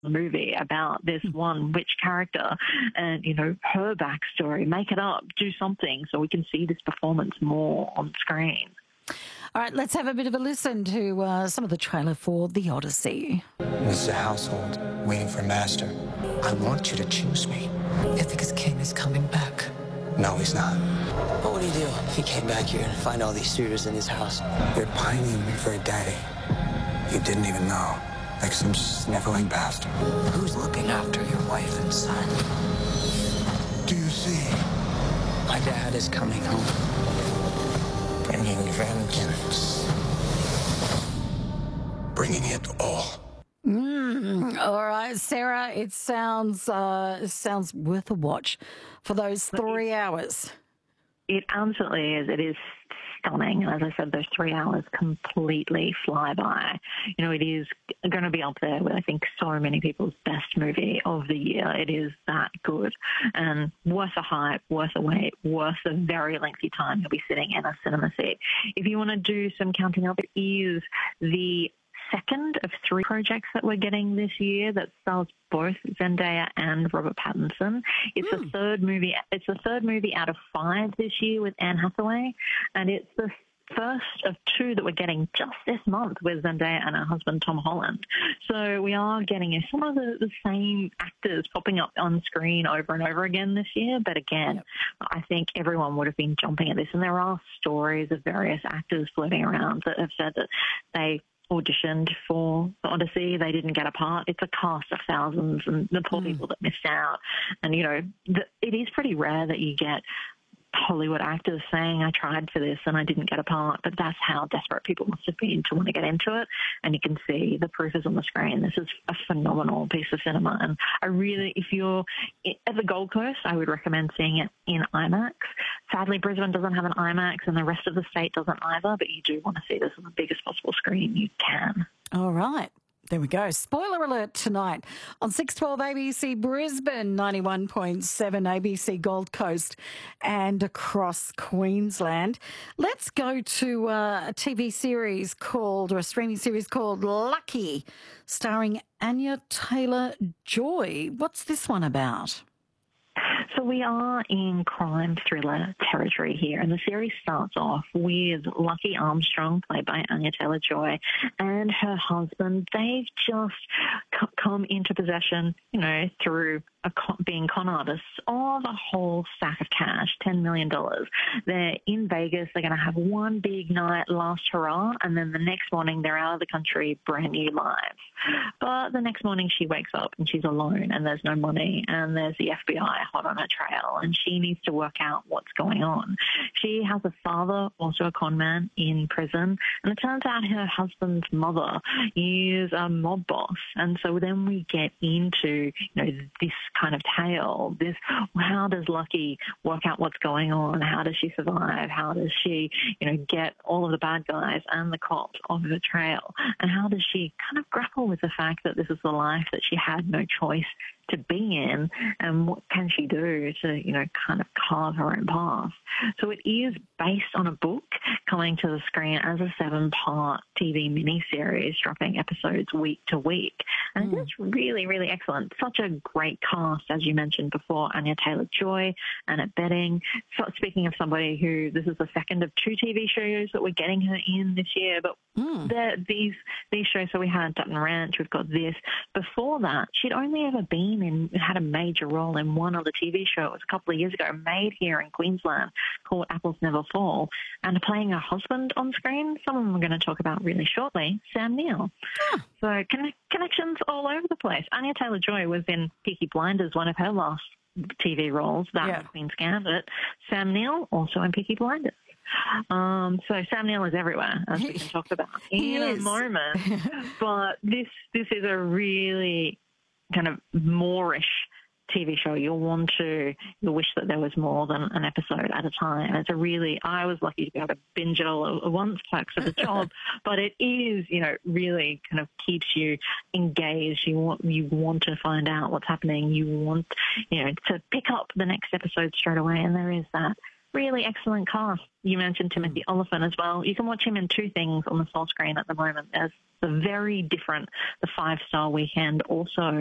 movie about this one witch character and, her backstory. Make it up, do something so we can see this performance more on screen. All right, let's have a bit of a listen to some of the trailer for The Odyssey. This is a household waiting for a master. I want you to choose me. Ithaca's king is coming back. No, he's not. What would he do if he came back here and find all these suitors in his house? They're pining for a daddy. You didn't even know. Like some sniveling bastard. Who's looking after your wife and son? Do you see? My dad is coming home. Bringing vengeance. Bringing it all. All right, Sarah, it sounds worth a watch for those 3 hours. It absolutely is. It is stunning. And as I said, those 3 hours completely fly by. It is going to be up there with, I think, so many people's best movie of the year. It is that good and worth a hype, worth a wait, worth a very lengthy time you'll be sitting in a cinema seat. If you want to do some counting up, it is the second of 3 projects that we're getting this year that stars both Zendaya and Robert Pattinson. It's the third movie. It's the third movie out of 5 this year with Anne Hathaway, and it's the first of 2 that we're getting just this month with Zendaya and her husband Tom Holland. So we are getting some of the same actors popping up on screen over and over again this year. But again, I think everyone would have been jumping at this, and there are stories of various actors floating around that have said that they auditioned for The Odyssey. They didn't get a part. It's a cast of thousands and the poor people that missed out. And, it is pretty rare that you get Hollywood actors saying, I tried for this and I didn't get a part, but that's how desperate people must have been to want to get into it. And you can see the proof is on the screen. This is a phenomenal piece of cinema. And if you're at the Gold Coast, I would recommend seeing it in IMAX. Sadly, Brisbane doesn't have an IMAX and the rest of the state doesn't either, but you do want to see this on the biggest possible screen you can. All right. There we go. Spoiler alert tonight on 612 ABC Brisbane, 91.7 ABC Gold Coast and across Queensland. Let's go to a TV series or a streaming series called Lucky, starring Anya Taylor-Joy. What's this one about? So we are in crime thriller territory here, and the series starts off with Lucky Armstrong, played by Anya Taylor-Joy, and her husband. They've just come into possession, through being con artists, of a whole stack of cash, $10 million. They're in Vegas. They're going to have one big night, last hurrah, and then the next morning they're out of the country, brand new lives. But the next morning she wakes up and she's alone, and there's no money, and there's the FBI hot on her trail, and she needs to work out what's going on. She has a father, also a con man, in prison, and it turns out her husband's mother is a mob boss. And so then we get into, this kind of tale, how does Lucky work out what's going on? How does she survive? How does she, get all of the bad guys and the cops off her trail? And how does she kind of grapple with the fact that this is the life that she had no choice to be in, and what can she do to, kind of carve her own path? So it is based on a book coming to the screen as a 7-part TV miniseries, dropping episodes week to week. And it's really, really excellent. Such a great cast, as you mentioned before, Anya Taylor-Joy, Annette Bening. So speaking of somebody who, this is the second of 2 TV shows that we're getting her in this year, but these shows, so we had Dutton Ranch, we've got this. Before that, she'd only ever had a major role in one other TV show. It was a couple of years ago, made here in Queensland, called Apples Never Fall, and playing her husband on screen, someone we're going to talk about really shortly, Sam Neill. So connections all over the place. Anya Taylor-Joy was in Peaky Blinders, one of her last TV roles, that Queen's Gambit. Sam Neill, also in Peaky Blinders. So Sam Neill is everywhere, as we can talk about in a moment. But this is a really kind of Moorish TV show. You'll wish that there was more than an episode at a time. I was lucky to be able to binge it all at once, perks of the job, but it is, really kind of keeps you engaged. You want to find out what's happening. You want, to pick up the next episode straight away, and there is that really excellent cast. You mentioned Timothy Olyphant as well. You can watch him in 2 things on the small screen at the moment. There's the very different The 5 Star Weekend, also